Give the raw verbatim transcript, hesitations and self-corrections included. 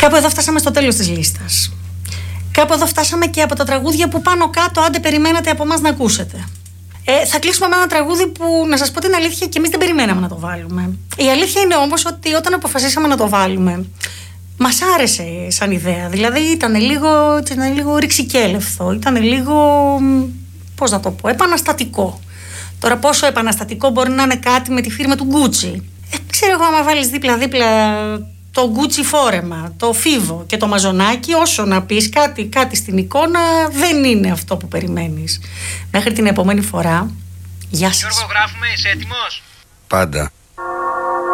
Κάπου εδώ φτάσαμε στο τέλος της λίστας. Κάπου εδώ φτάσαμε και από τα τραγούδια που πάνω κάτω άντε περιμένατε από εμάς να ακούσετε. Ε, θα κλείσουμε με ένα τραγούδι που, να σας πω την αλήθεια, και εμείς δεν περιμέναμε να το βάλουμε. Η αλήθεια είναι όμως ότι όταν αποφασίσαμε να το βάλουμε, μας άρεσε σαν ιδέα. Δηλαδή ήταν λίγο, ήταν λίγο ρηξικέλευθο, ήταν λίγο, πώς να το πω, επαναστατικό. Τώρα πόσο επαναστατικό μπορεί να είναι κάτι με τη φίρμα του Gucci. Ε, ξέρω εγώ, άμα βάλεις δίπλα-δίπλα το Gucci φόρεμα, το φίβο και το μαζονάκι, όσο να πεις κάτι, κάτι στην εικόνα, δεν είναι αυτό που περιμένεις. Μέχρι την επόμενη φορά, γεια σας. Γιώργο, γράφουμε, είσαι έτοιμος? Πάντα.